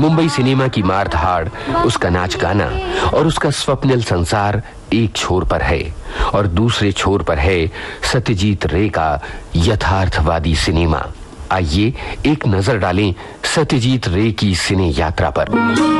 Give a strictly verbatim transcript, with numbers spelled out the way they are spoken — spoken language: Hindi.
मुंबई सिनेमा की मार धाड़, उसका नाच गाना और उसका स्वप्निल संसार एक छोर पर है और दूसरे छोर पर है सत्यजीत रे का यथार्थवादी सिनेमा। आइए एक नजर डालें सत्यजीत रे की सिने यात्रा पर।